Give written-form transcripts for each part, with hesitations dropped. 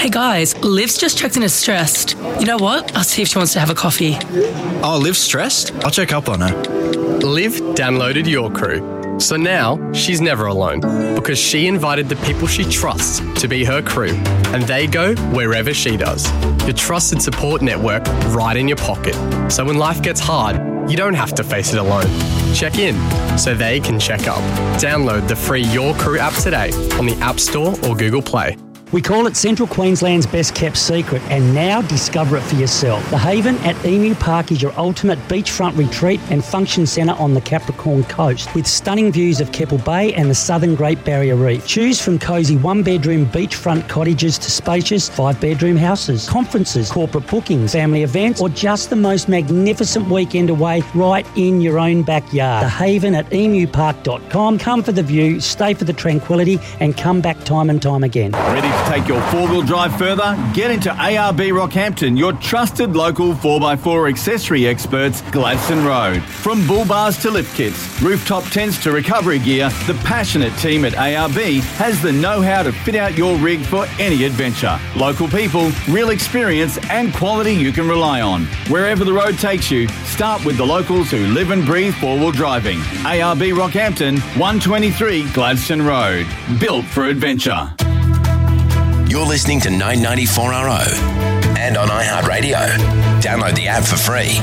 Hey guys, Liv's just checked in as stressed. You know what? I'll see if she wants to have a coffee. Oh, Liv's stressed? I'll check up on her. Liv downloaded Your Crew. So now she's never alone because she invited the people she trusts to be her crew, and they go wherever she does. Your trusted support network right in your pocket. So when life gets hard, you don't have to face it alone. Check in so they can check up. Download the free Your Crew app today on the App Store or Google Play. We call it Central Queensland's best kept secret, and now discover it for yourself. The Haven at Emu Park is your ultimate beachfront retreat and function centre on the Capricorn coast, with stunning views of Keppel Bay and the southern Great Barrier Reef. Choose from cosy one-bedroom beachfront cottages to spacious five-bedroom houses, conferences, corporate bookings, family events, or just the most magnificent weekend away right in your own backyard. The Haven at emupark.com. Come for the view, stay for the tranquility, and come back time and time again. Ready to take your four-wheel drive further? Get into ARB Rockhampton, your trusted local 4x4 accessory experts, Gladstone Road. From bull bars to lift kits, rooftop tents to recovery gear, the passionate team at ARB has the know-how to fit out your rig for any adventure. Local people, real experience and quality you can rely on. Wherever the road takes you, start with the locals who live and breathe four-wheel driving. ARB Rockhampton, 123 Gladstone Road. Built for adventure. You're listening to 994RO and on iHeartRadio. Download the app for free.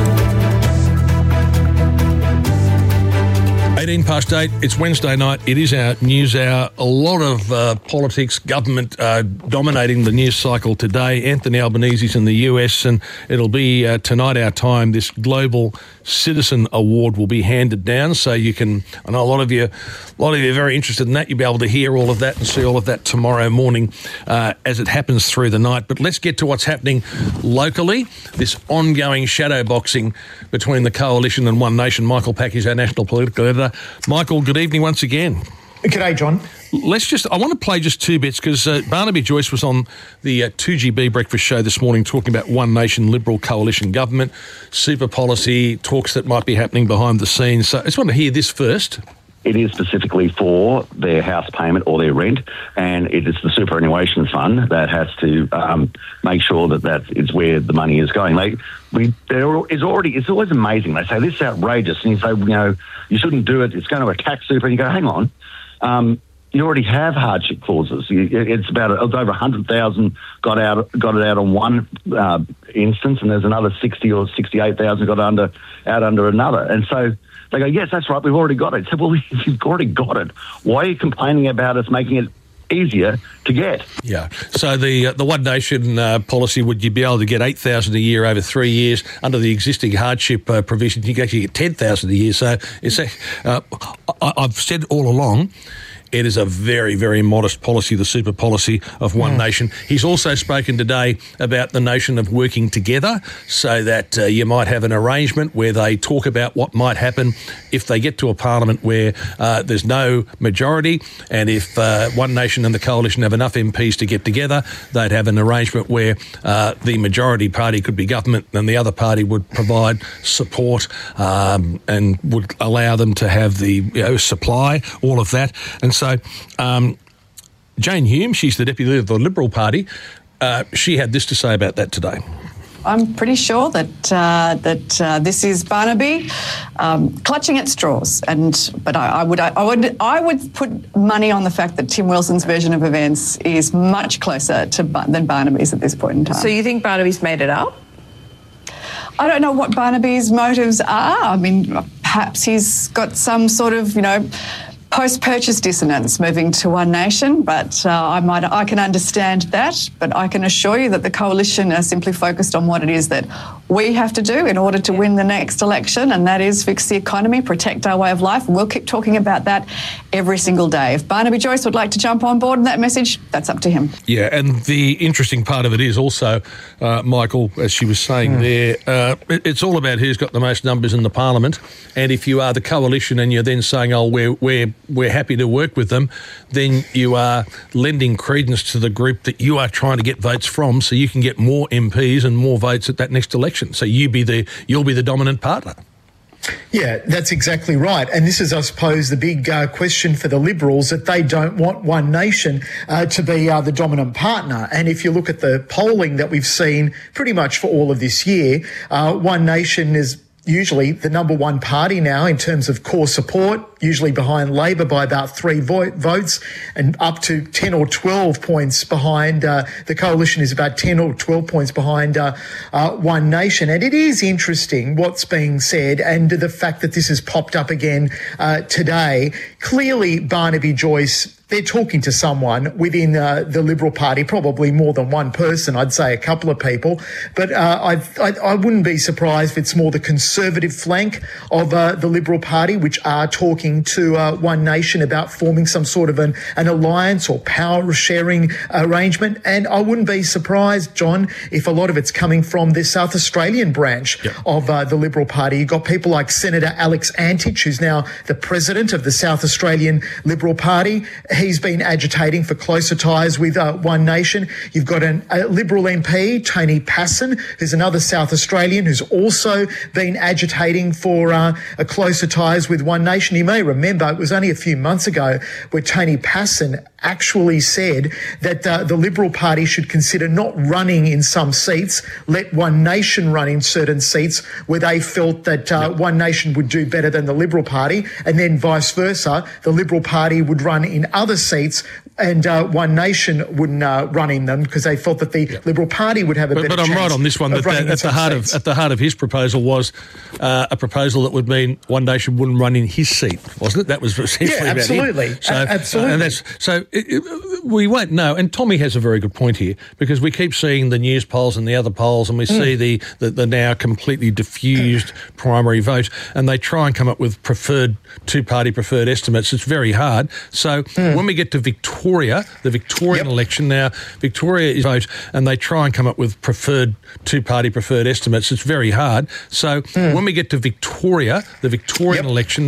18 past 8, it's Wednesday night, it is our news hour. A lot of politics, government dominating the news cycle today. Anthony Albanese's in the US, and it'll be tonight our time. This Global Citizen Award will be handed down, so you can, I know a lot of you are very interested in that. You'll be able to hear all of that and see all of that tomorrow morning as it happens through the night. But let's get to what's happening locally, this ongoing shadow boxing between the Coalition and One Nation. Michael Pack is our national political editor. Michael, good evening once again. G'day, John. I want to play just two bits because Barnaby Joyce was on the 2GB breakfast show this morning talking about One Nation Liberal Coalition government, super policy, talks that might be happening behind the scenes. So I just want to hear this first. It is specifically for their house payment or their rent, and it is the superannuation fund that has to make sure that is where the money is going. It's always amazing. They say, this is outrageous, and you say, you shouldn't do it. It's going to attack super, and you go, hang on. You already have hardship clauses. It's over 100,000 got it out on one instance, and there's another 60 or 68,000 got out under another, and so. They go, yes, that's right, we've already got it. So, well, if you've already got it, why are you complaining about us making it easier to get? Yeah. So the One Nation policy, would you be able to get $8,000 a year over 3 years under the existing hardship provision? You can actually get $10,000 a year. So I've said all along, it is a very, very modest policy, the super policy of One Nation. He's also spoken today about the notion of working together so that you might have an arrangement where they talk about what might happen if they get to a parliament where there's no majority, and if One Nation and the Coalition have enough MPs to get together, they'd have an arrangement where the majority party could be government and the other party would provide support and would allow them to have the supply, all of that. And so Jane Hume, she's the deputy leader of the Liberal Party, she had this to say about that today. I'm pretty sure that this is Barnaby clutching at straws, but I would put money on the fact that Tim Wilson's version of events is much closer than Barnaby's at this point in time. So you think Barnaby's made it up? I don't know what Barnaby's motives are. I mean, perhaps he's got some sort of, post-purchase dissonance moving to One Nation, but I can understand that, but I can assure you that the Coalition are simply focused on what it is that we have to do in order to win the next election, and that is fix the economy, protect our way of life, and we'll keep talking about that every single day. If Barnaby Joyce would like to jump on board in that message, that's up to him. Yeah, and the interesting part of it is also, Michael, as she was saying there, it's all about who's got the most numbers in the Parliament, and if you are the Coalition and you're then saying, we're happy to work with them, then you are lending credence to the group that you are trying to get votes from, so you can get more MPs and more votes at that next election. So you'll be the dominant partner. Yeah, that's exactly right. And this is, I suppose, the big question for the Liberals, that they don't want One Nation to be the dominant partner. And if you look at the polling that we've seen pretty much for all of this year, One Nation is usually the number one party now in terms of core support, usually behind Labor by about 3 votes, and up to 10 or 12 points behind, the coalition is about 10 or 12 points behind One Nation. And it is interesting what's being said, and the fact that this has popped up again today. Clearly, Barnaby Joyce, they're talking to someone within the Liberal Party, probably more than one person, I'd say a couple of people. But I wouldn't be surprised if it's more the conservative flank of the Liberal Party, which are talking to One Nation about forming some sort of an alliance or power sharing arrangement. And I wouldn't be surprised, John, if a lot of it's coming from the South Australian branch of the Liberal Party. You've got people like Senator Alex Antich, who's now the president of the South Australian Liberal Party. He's been agitating for closer ties with One Nation. You've got a Liberal MP, Tony Passon, who's another South Australian, who's also been agitating for a closer ties with One Nation. You may remember it was only a few months ago where Tony Passon actually said that the Liberal Party should consider not running in some seats, let One Nation run in certain seats where they felt that One Nation would do better than the Liberal Party, and then vice versa, the Liberal Party would run in other seats and One Nation wouldn't run in them because they felt that the Liberal Party would have a better chance. But I'm right on this one, that at the heart of his proposal was a proposal that would mean One Nation wouldn't run in his seat, wasn't it? That was essentially absolutely. We won't know. And Tommy has a very good point here, because we keep seeing the news polls and the other polls, and we see the now completely diffused primary vote, and they try and come up with two-party preferred estimates. It's very hard. So when we get to Victoria, the Victorian election now, Victoria is vote, and they try and come up with two-party preferred estimates. It's very hard. So when we get to Victoria, the Victorian election